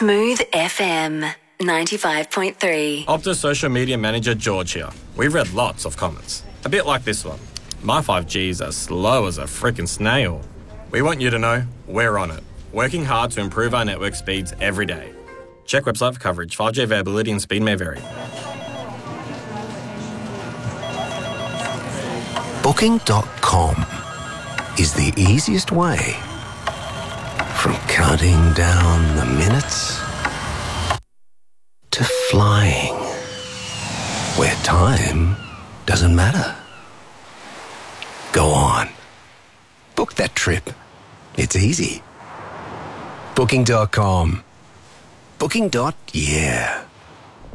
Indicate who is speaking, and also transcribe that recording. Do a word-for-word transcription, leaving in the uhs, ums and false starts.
Speaker 1: Smooth F M ninety-five point three.
Speaker 2: Optus social media manager George here. We've read lots of comments. A bit like this one. My five G's are slow as a frickin' snail. We want you to know we're on it. Working hard to improve our network speeds every day. Check website for coverage. five G availability and speed may vary.
Speaker 3: Booking dot com is the easiest way from counting down the minutes to flying, where time doesn't matter. Go on. Book that trip. It's easy. Booking dot com. Booking. Yeah.